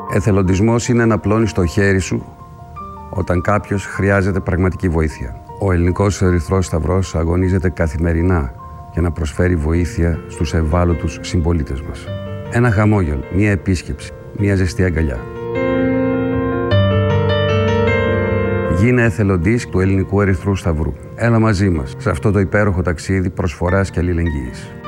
Εθελοντισμός είναι να πλώνεις το χέρι σου όταν κάποιος χρειάζεται πραγματική βοήθεια. Ο Ελληνικός Ερυθρός Σταυρός αγωνίζεται καθημερινά για να προσφέρει βοήθεια στους ευάλωτους συμπολίτες μας. Ένα χαμόγελο, μία επίσκεψη, μία ζεστή αγκαλιά. Γίνε εθελοντής του Ελληνικού Ερυθρού Σταυρού. Έλα μαζί μας σε αυτό το υπέροχο ταξίδι προσφοράς και αλληλεγγύης.